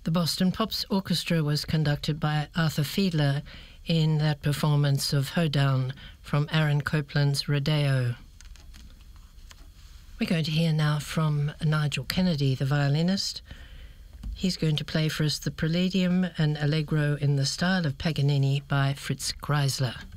The Boston Pops Orchestra was conducted by Arthur Fiedler in that performance of Hoedown from Aaron Copland's Rodeo. We're going to hear now from Nigel Kennedy, the violinist. He's going to play for us the Preludium and Allegro in the style of Paganini by Fritz Kreisler.